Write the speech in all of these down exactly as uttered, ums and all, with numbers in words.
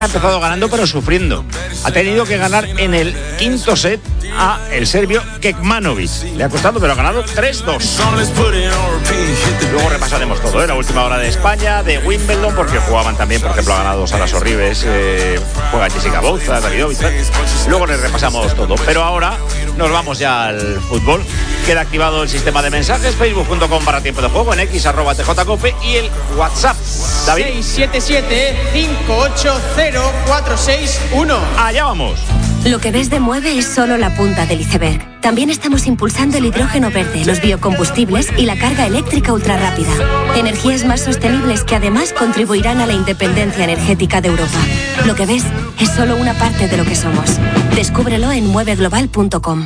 Ha empezado ganando pero sufriendo. Ha tenido que ganar en el quinto set a el serbio Kekmanovic. Le ha costado, pero ha ganado tres dos. Luego repasaremos todo, ¿eh? La última hora de España, de Wimbledon, porque jugaban también, por ejemplo, ha ganado Sara Sorribes, eh, juega Jessica Bouza, Davidovich. Luego les repasamos todo. Pero ahora nos vamos ya al fútbol. Queda activado el sistema de mensajes, facebook punto com barra tiempo de juego, en x arroba tjcope y el WhatsApp. David. seis siete siete cinco ocho cero cuatro seis uno. Allá vamos. Lo que ves de Mueve es solo la punta del iceberg. También estamos impulsando el hidrógeno verde, los biocombustibles y la carga eléctrica ultrarrápida. Energías más sostenibles que además contribuirán a la independencia energética de Europa. Lo que ves es solo una parte de lo que somos. Descúbrelo en mueve global punto com.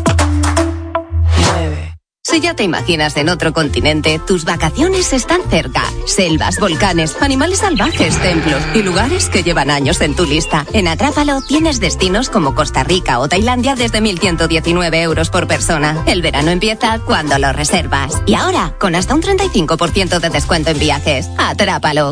Si ya te imaginas en otro continente, tus vacaciones están cerca. Selvas, volcanes, animales salvajes, templos y lugares que llevan años en tu lista. En Atrápalo tienes destinos como Costa Rica o Tailandia desde mil ciento diecinueve euros por persona. El verano empieza cuando lo reservas. Y ahora, con hasta un treinta y cinco por ciento de descuento en viajes. Atrápalo.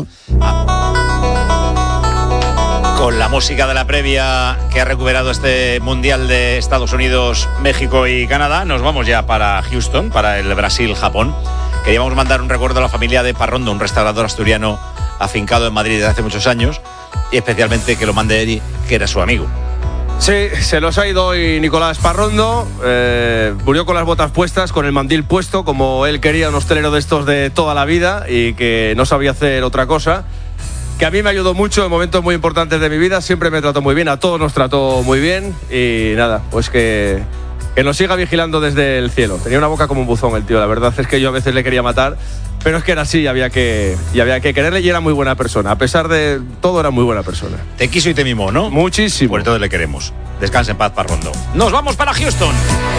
Con la música de la previa que ha recuperado este Mundial de Estados Unidos, México y Canadá, nos vamos ya para Houston, para el Brasil-Japón. Queríamos mandar un recuerdo a la familia de Parrondo, un restaurador asturiano afincado en Madrid desde hace muchos años, y especialmente que lo mande Eri, que era su amigo. Sí, se los ha ido hoy Nicolás Parrondo, eh, murió con las botas puestas, con el mandil puesto, como él quería, un hostelero de estos de toda la vida y que no sabía hacer otra cosa. Que a mí me ayudó mucho en momentos muy importantes de mi vida, siempre me trató muy bien, a todos nos trató muy bien y nada, pues que, que nos siga vigilando desde el cielo. Tenía una boca como un buzón el tío, la verdad es que yo a veces le quería matar, pero es que era así y había que, y había que quererle y era muy buena persona, a pesar de todo era muy buena persona. Te quiso y te mimó, ¿no? Muchísimo. Por todo le queremos. Descansa en paz, Parrondo. Nos vamos para Houston.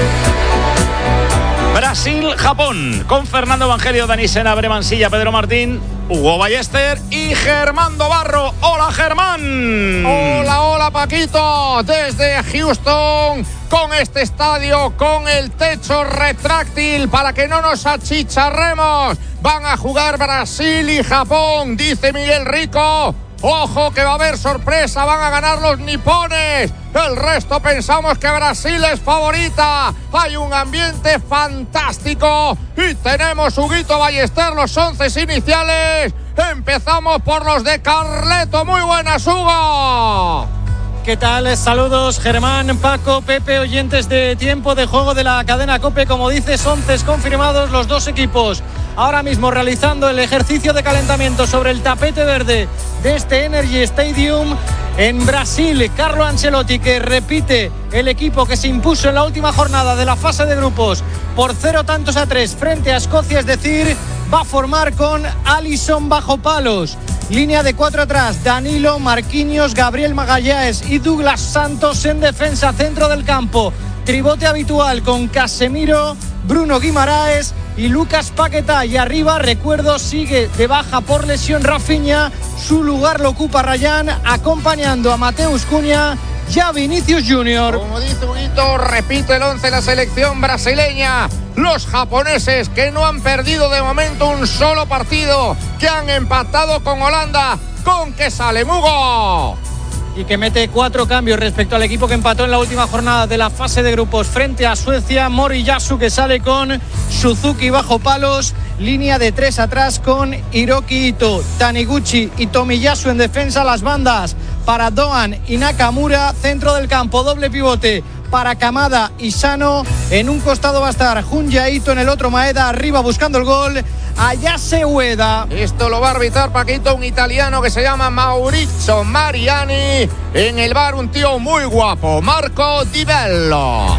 Brasil-Japón, con Fernando Evangelio, Dani Sena, Bremansilla, Pedro Martín, Hugo Ballester y Germán Dobarro. ¡Hola, Germán! Hola, hola, Paquito, desde Houston, con este estadio, con el techo retráctil para que no nos achicharremos. Van a jugar Brasil y Japón, dice Miguel Rico. ¡Ojo que va a haber sorpresa! ¡Van a ganar los nipones! El resto pensamos que Brasil es favorita. Hay un ambiente fantástico. Y tenemos, Huguito Ballester, los once iniciales. Empezamos por los de Carleto. Muy buenas, Hugo. ¿Qué tal? Saludos, Germán, Paco, Pepe, oyentes de Tiempo de Juego de la cadena COPE. Como dices, once confirmados los dos equipos. Ahora mismo realizando el ejercicio de calentamiento sobre el tapete verde de este Energy Stadium en Brasil. Carlo Ancelotti, que repite el equipo que se impuso en la última jornada de la fase de grupos por cero tantos a tres frente a Escocia, es decir, va a formar con Alisson bajo palos. Línea de cuatro atrás, Danilo, Marquinhos, Gabriel Magalhães y Douglas Santos en defensa, centro del campo. Tribote habitual con Casemiro, Bruno Guimaraes y Lucas Paquetá. Y arriba, recuerdo, sigue de baja por lesión Rafinha. Su lugar lo ocupa Rayán, acompañando a Mateus Cunha y a Vinicius Junior. Como dice Huguito, repite el once la selección brasileña. Los japoneses, que no han perdido de momento un solo partido, que han empatado con Holanda. ¿Con qué sale, Mugo? Y que mete cuatro cambios respecto al equipo que empató en la última jornada de la fase de grupos frente a Suecia. Moriyasu, que sale con Suzuki bajo palos. Línea de tres atrás con Hiroki Ito, Taniguchi y Tomiyasu en defensa. Las bandas para Doan y Nakamura. Centro del campo, doble pivote para Kamada y Sano. En un costado va a estar Junya Ito, en el otro Maeda. Arriba buscando el gol, Ayase Ueda. Esto lo va a arbitrar, Paquito, un italiano que se llama Maurizio Mariani. En el bar un tío muy guapo, Marco Di Bello.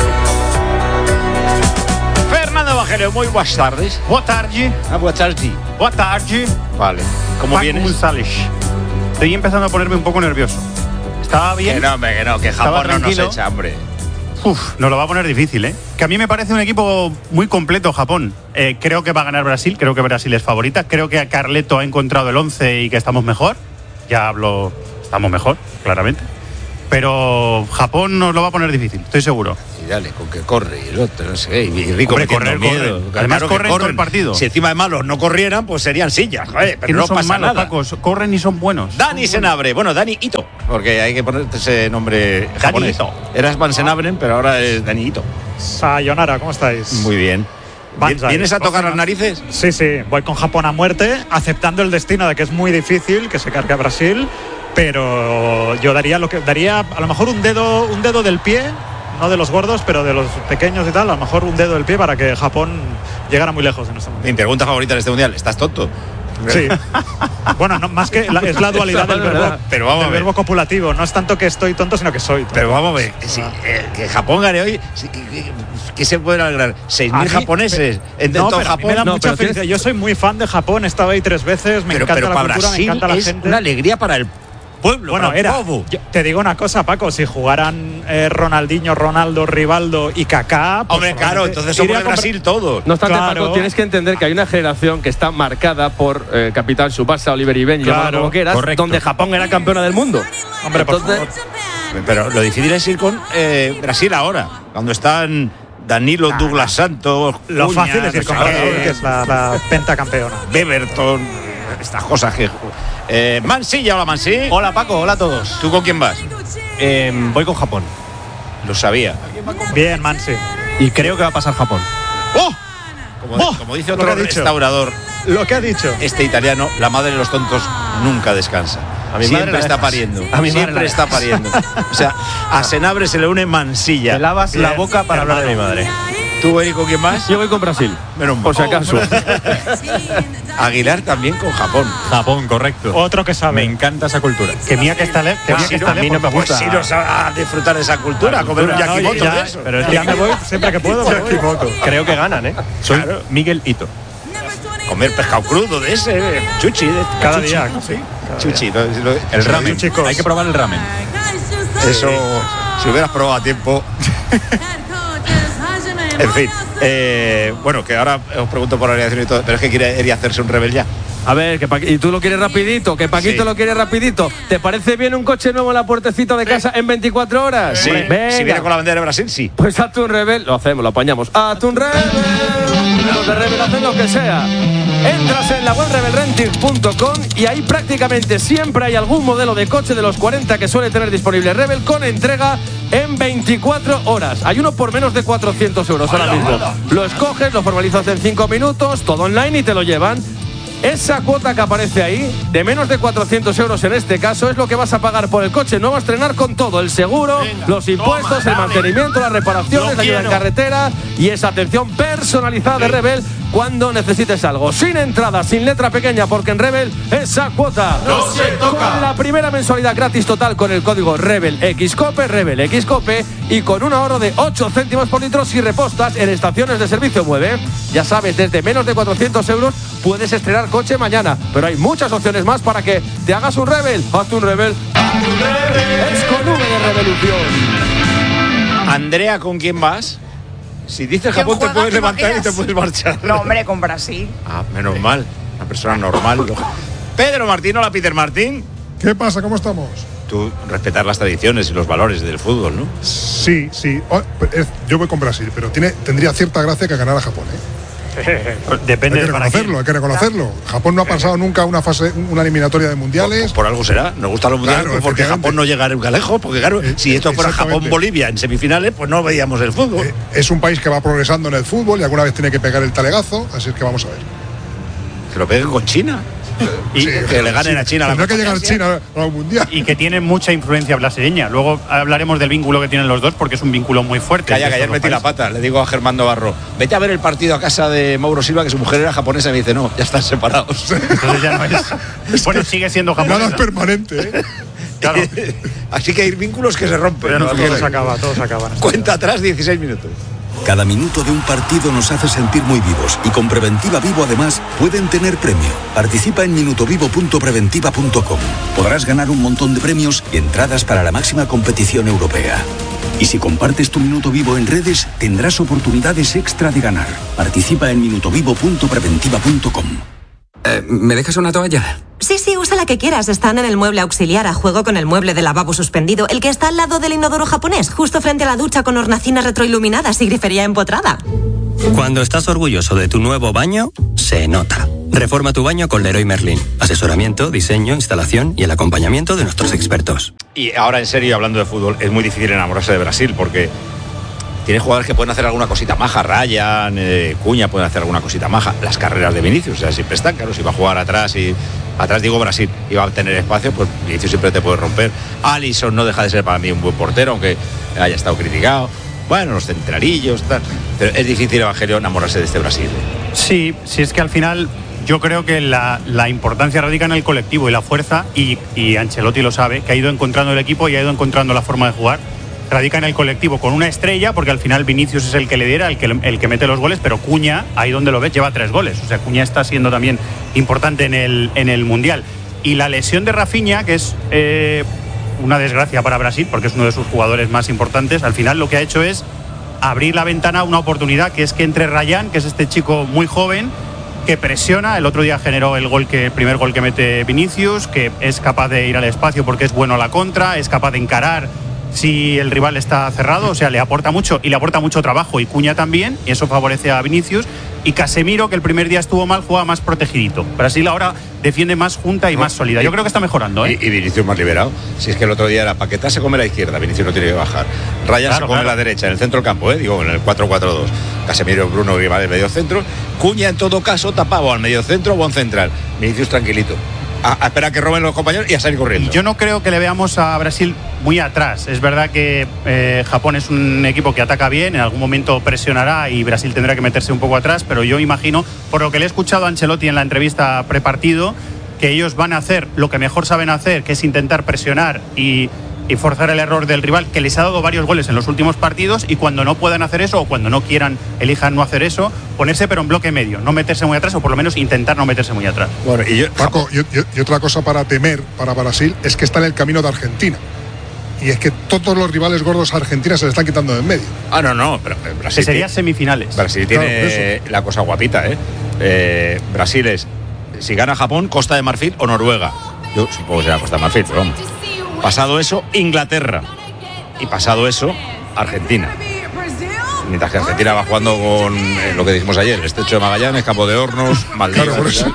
Fernando Evangelio, muy buenas tardes. Boa tarde. Ah, buenas tardes. Boa tarde. Vale. ¿Cómo Paco vienes? González. Estoy empezando a ponerme un poco nervioso. ¿Estaba bien? Que no, hombre, que no, que Japón no nos echa, hombre. Uf, nos lo va a poner difícil, ¿eh? Que a mí me parece un equipo muy completo Japón. Eh, creo que va a ganar Brasil, creo que Brasil es favorita. Creo que Carleto ha encontrado el once y que estamos mejor. Ya hablo, estamos mejor, claramente. pero Japón nos lo va a poner difícil, estoy seguro. Y dale, con que corre y el otro, no sé, y Rico Hombre, metiendo correr, miedo. corren. Claro Además que corren todo el partido. Si encima de malos no corrieran, pues serían sillas, joder, pero que no, no son pasa malos, nada. Paco, corren y son buenos. Dani son Senabre, bueno, Dani Ito, porque hay que ponerte ese nombre Dani japonés. Ito. Eras Van Senabren, pero ahora es Dani Ito. Sayonara, ¿cómo estáis? Muy bien. Banzai. ¿Vienes a tocar las narices? Sí, sí, voy con Japón a muerte, aceptando el destino de que es muy difícil que se cargue a Brasil, pero yo daría lo que daría a lo mejor un dedo, un dedo del pie, no de los gordos, pero de los pequeños y tal, a lo mejor un dedo del pie para que Japón llegara muy lejos en este momento. Mi pregunta favorita de este mundial, ¿estás tonto? Sí. Bueno, no, más que la, es la dualidad del verbo, pero vamos del a ver. verbo copulativo. No es tanto que estoy tonto, sino que soy tonto. Pero vamos a ver, si, eh, que Japón gane hoy, si, que, que, ¿qué se pueden alegrar? ¿seis mil japoneses en no, todo pero a mí Japón? me da No, mucha pero felicidad. tienes- Yo soy muy fan de Japón, he estado ahí tres veces, me pero encanta pero la para cultura, Brasil me encanta la es gente. una alegría para el pueblo. Bueno, para el era. pueblo. Yo te digo una cosa, Paco, si jugaran eh, Ronaldinho, Ronaldo, Rivaldo y Kaká. Pues Hombre, claro, probablemente entonces somos iría de a comprar- Brasil todos. No obstante, Claro. Paco, tienes que entender que hay una generación que está marcada por eh, Capitán Tsubasa, Oliver y Ben, Claro, llámalo como quieras, correcto. donde Japón era campeona del mundo. Hombre, por Entonces, favor. Pero lo difícil es ir con eh, Brasil ahora, cuando están Danilo, Douglas Santos, Lo Cunha, fácil es ir con no sé Brasil, qué, que es la, la pentacampeona. Beberton, estas cosas que... Eh, Mansilla, hola Mansi. Hola Paco, hola a todos. ¿Tú con quién vas? Eh, voy con Japón. Lo sabía. Bien, Mansi. Y creo que va a pasar Japón. ¡Oh! Como, ¡Oh! como dice Lo otro que ha dicho. restaurador, Lo que ha dicho. este italiano, la madre de los tontos nunca descansa. A mi madre Siempre la está dejas. pariendo. A mi madre Siempre la está dejas. pariendo. O sea, a Senabre se le une Mansilla. Te lavas Bien, la boca para hablar de mi hermano. madre. ¿Tú, Eric, con quién más? yo voy con Brasil. Menos mal. Por si acaso. Aguilar también con Japón. Japón, correcto. Otro que sabe. Me encanta esa cultura. Que mía que está, le, que mía que está a mí no lejos, me Pues gusta. sí nos a disfrutar de esa cultura, a comer un No, yakimoto ya- de eso. Pero es Ya que me voy siempre que puedo. me voy. creo que ganan, ¿eh? Soy Miguel Ito. Comer pescado crudo de ese, de chuchi. De, Cada chuchi. día, sí. Chuchi. lo- lo- El ramen. chicos. Hay que probar el ramen. Eso, si hubieras probado a tiempo. En fin, eh, bueno, que ahora os pregunto por la alineación y todo, pero es que quiere Eri hacerse un rebel ya. A ver, que Pa- y tú lo quieres rapidito, que Paquito Sí. lo quiere rapidito. ¿Te parece bien un coche nuevo en la puertecita de casa en veinticuatro horas? Sí, Venga. si viene con la bandera de Brasil, sí. Pues hazte un rebel, lo hacemos, lo apañamos. Hazte un rebel. Los de Rebel hacen lo que sea. Entras en la web rebel renting punto com y ahí prácticamente siempre hay algún modelo de coche de los cuarenta que suele tener disponible Rebel con entrega en veinticuatro horas. Hay uno por menos de cuatrocientos euros ahora mismo. Lo escoges, lo formalizas en cinco minutos, todo online y te lo llevan. Esa cuota que aparece ahí, de menos de cuatrocientos euros en este caso, es lo que vas a pagar por el coche nuevo a estrenar con todo, el seguro, los impuestos, el mantenimiento, las reparaciones, la ayuda en carretera y esa atención personalizada de Rebel cuando necesites algo. Sin entrada, sin letra pequeña, porque en Rebel esa cuota no se toca. Con la primera mensualidad gratis total con el código RebelXCOPE, RebelXCOPE y con un ahorro de ocho céntimos por litro si repostas en estaciones de servicio Mueve. Ya sabes, desde menos de cuatrocientos euros puedes estrenar coche mañana, pero hay muchas opciones más para que te hagas un Rebel. Hazte un Rebel. Hazte un Rebel. Es con V de revolución. Andrea, ¿con quién vas? Si dices ¿Quién Japón, te juega? puedes ¿Te levantar y te imaginas? puedes marchar. No, hombre, con Brasil. Ah, menos mal. Una persona normal. Pedro Martín, hola Peter Martín. ¿Qué pasa? ¿Cómo estamos? Tú respetar las tradiciones y los valores del fútbol, ¿no? Sí, sí. Oh, es- yo voy con Brasil, pero tiene, tendría cierta gracia que ganara Japón, ¿eh? Depende Hay que de para quién. reconocerlo, hay que reconocerlo. Japón no ha pasado nunca una fase, una eliminatoria de mundiales. Por, por algo será. Nos gustan los mundiales Claro, pues porque efectivamente. Japón no llega nunca lejos. Porque claro, Eh, si esto fuera exactamente. Japón-Bolivia en semifinales, pues no veíamos el fútbol. Eh, es un país que va progresando en el fútbol y alguna vez tiene que pegar el talegazo, así es que vamos a ver. Que lo peguen con China. Y Sí, que le ganen sí, a China a la Tendrá que Copa llegar de Asia. China a un mundial. Y que tiene mucha influencia brasileña. Luego hablaremos del vínculo que tienen los dos porque es un vínculo muy fuerte. Calla, que entre ayer estos dos metí la países. pata. Le digo a Germán Navarro, vete a ver el partido a casa de Mauro Silva, que su mujer era japonesa. Y me dice, no, ya están separados. Entonces ya no es. Bueno, sigue siendo Nada es japonesa. permanente, ¿eh? Claro. Así que hay vínculos que se rompen. Pero ¿no? no, todo se acaba, todo se acaba. Cuenta atrás, dieciséis minutos. Cada minuto de un partido nos hace sentir muy vivos y con Preventiva Vivo además pueden tener premio. Participa en minutovivo punto preventiva punto com. Podrás ganar un montón de premios y entradas para la máxima competición europea. Y si compartes tu minuto vivo en redes, tendrás oportunidades extra de ganar. Participa en minutovivo punto preventiva punto com. Eh, ¿Me dejas una toalla? Sí, sí, usa la que quieras. Están en el mueble auxiliar, a juego con el mueble de lavabo suspendido, el que está al lado del inodoro japonés, justo frente a la ducha con hornacinas retroiluminadas y grifería empotrada. Cuando estás orgulloso de tu nuevo baño, se nota. Reforma tu baño con Leroy Merlin. Asesoramiento, diseño, instalación y el acompañamiento de nuestros expertos. Y ahora, en serio, hablando de fútbol, es muy difícil enamorarse de Brasil porque tiene jugadores que pueden hacer alguna cosita maja. Ryan, eh, Cuña pueden hacer alguna cosita maja. Las carreras de Vinicius, o sea, siempre están, claro, si va a jugar atrás y atrás digo Brasil y va a tener espacio, pues Vinicius siempre te puede romper. Alisson no deja de ser para mí un buen portero, aunque haya estado criticado. Bueno, los centralillos, tal. Pero es difícil, Evangelio, enamorarse de este Brasil. Sí, sí, es que al final yo creo que la, la importancia radica en el colectivo y la fuerza, y, y Ancelotti lo sabe, que ha ido encontrando el equipo y ha ido encontrando la forma de jugar. Radica en el colectivo con una estrella, porque al final Vinicius es el que lidera, el que, el que mete los goles, pero Cuña, ahí donde lo ves, lleva tres goles. O sea, Cuña está siendo también importante en el, en el Mundial. Y la lesión de Rafinha, que es eh, una desgracia para Brasil, porque es uno de sus jugadores más importantes, al final lo que ha hecho es abrir la ventana a una oportunidad, que es que entre Ryan, que es este chico muy joven, que presiona, el otro día generó el gol que el primer gol que mete Vinicius, que es capaz de ir al espacio porque es bueno a la contra, es capaz de encarar si el rival está cerrado, o sea, le aporta mucho y le aporta mucho trabajo, y Cuña también, y eso favorece a Vinicius. Y Casemiro, que el primer día estuvo mal, juega más protegidito. Brasil ahora defiende más junta y no, más sólida. Yo creo que está mejorando, ¿eh? Y, y Vinicius más liberado. Si es que el otro día era Paquetá se come la izquierda, Vinicius no tiene que bajar. Ryan claro, se come claro. la derecha, en el centro del campo, ¿eh? Digo, en el cuatro cuatro dos. Casemiro, Bruno, que va del medio centro. Cuña, en todo caso, tapado al medio centro o al central. Vinicius tranquilito. A, a esperar que roben los compañeros y a salir corriendo. Y yo no creo que le veamos a Brasil muy atrás. Es verdad que eh, Japón es un equipo que ataca bien, en algún momento presionará y Brasil tendrá que meterse un poco atrás, pero yo imagino, por lo que le he escuchado a Ancelotti en la entrevista prepartido, que ellos van a hacer lo que mejor saben hacer, que es intentar presionar y, y forzar el error del rival, que les ha dado varios goles en los últimos partidos, y cuando no puedan hacer eso o cuando no quieran, elijan no hacer eso, ponerse pero en bloque medio, no meterse muy atrás, o por lo menos intentar no meterse muy atrás. Bueno, y yo, Paco, y, y otra cosa para temer para Brasil es que está en el camino de Argentina. Y es que todos los rivales gordos a Argentina se le están quitando de en medio. Ah, no, no, pero Brasil. Que sería semifinales. Brasil tiene claro, la cosa guapita, ¿eh? ¿eh? Brasil es, si gana Japón, Costa de Marfil o Noruega. Yo supongo que será Costa de Marfil, pero vamos. Pasado eso, Inglaterra. Y pasado eso, Argentina. Mientras que Argentina va jugando con eh, lo que dijimos ayer, Estrecho de Magallanes, Campo de Hornos, Maldivas. Claro,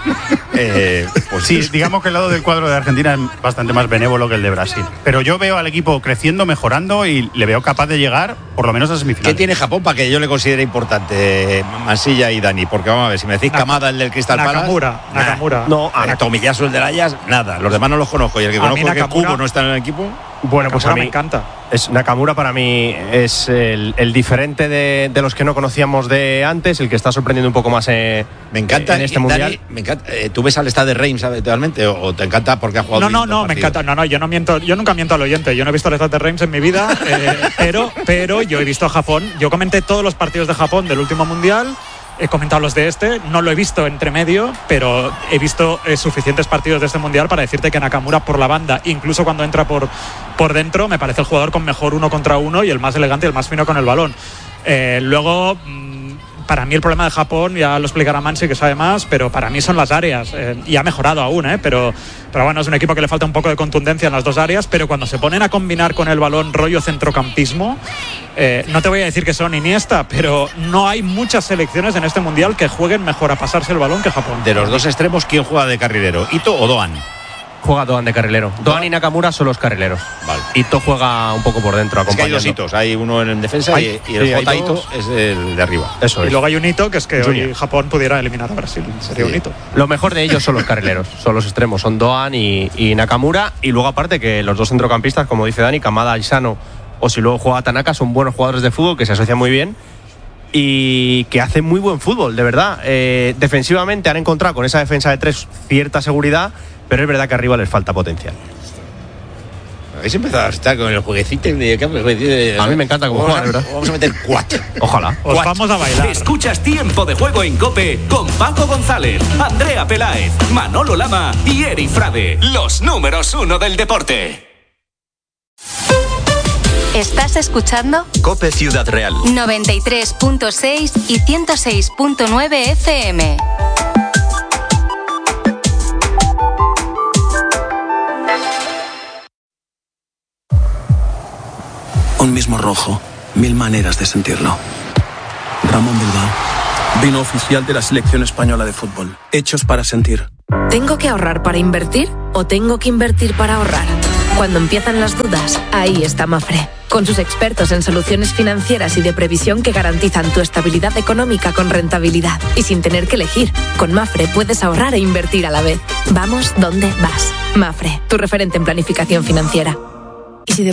eh, pues sí, digamos que el lado del cuadro de Argentina es bastante más benévolo que el de Brasil. Pero yo veo al equipo creciendo, mejorando, y le veo capaz de llegar por lo menos a semifinales. ¿Qué tiene Japón para que yo le considere importante, Mansilla y Dani? Porque vamos a ver, si me decís Kamada, el del Crystal Palace. Nakamura, nah, Nakamura. No, eh, Tomiyasu, el del Ajax, nada. Los demás no los conozco. Y el que conozco es que Kubo no está en el equipo. Bueno, pues a mí me encanta. Es, Nakamura para mí es el, el diferente de, de los que no conocíamos de antes, el que está sorprendiendo un poco más eh, me encanta, en este y, mundial. Dani, me encanta. Eh, ¿Tú ves al estado de Reims habitualmente o, o te encanta porque ha jugado? No, no, no, me encanta. No, no, yo no miento, yo nunca miento al oyente. Yo no he visto al estado de Reims en mi vida, eh, pero, pero yo he visto a Japón. Yo comenté todos los partidos de Japón del último mundial. He comentado los de este, no lo he visto entre medio, pero he visto eh, suficientes partidos de este mundial para decirte que Nakamura por la banda, incluso cuando entra por, por dentro, me parece el jugador con mejor uno contra uno y el más elegante y el más fino con el balón. Eh, luego, para mí el problema de Japón, ya lo explicará Mansi que sabe más, pero para mí son las áreas, eh, y ha mejorado aún, eh, pero, pero bueno, es un equipo que le falta un poco de contundencia en las dos áreas, pero cuando se ponen a combinar con el balón rollo centrocampismo, eh, no te voy a decir que son Iniesta, pero no hay muchas selecciones en este mundial que jueguen mejor a pasarse el balón que Japón. De los dos extremos, ¿quién juega de carrilero? ¿Ito o Doan? Juega Doan de carrilero. Doan y Nakamura son los carrileros. Vale. Ito juega un poco por dentro, acompañando. Es que hay dos Itos, hay uno en defensa y, y el sí, J Ito es el de arriba. Eso es. Y luego hay un Ito que es que Junior. Hoy Japón pudiera eliminar a Brasil. Sería sí. un Ito. Lo mejor de ellos son los carrileros, son los extremos, son Doan y, y Nakamura. Y luego aparte que los dos centrocampistas, como dice Dani, Kamada y Sano, o si luego juega Tanaka, son buenos jugadores de fútbol que se asocian muy bien y que hacen muy buen fútbol, de verdad. Eh, defensivamente han encontrado con esa defensa de tres cierta seguridad, pero es verdad que arriba les falta potencial. Habéis empezado a estar con el jueguecito de... A mí me encanta cómo juega, de verdad. Vamos a meter cuatro. Ojalá. Os cuatro. Vamos a bailar. Escuchas Tiempo de Juego en COPE con Paco González, Andrea Peláez, Manolo Lama y Eri Frade. Los números uno del deporte. ¿Estás escuchando? COPE Ciudad Real. noventa y tres punto seis y ciento seis punto nueve F M. Un mismo rojo, mil maneras de sentirlo. Ramón Bilbao, vino oficial de la selección española de fútbol. Hechos para sentir. ¿Tengo que ahorrar para invertir o tengo que invertir para ahorrar? Cuando empiezan las dudas, ahí está Mafre. Con sus expertos en soluciones financieras y de previsión que garantizan tu estabilidad económica con rentabilidad y sin tener que elegir. Con Mafre puedes ahorrar e invertir a la vez. Vamos donde vas. Mafre, tu referente en planificación financiera.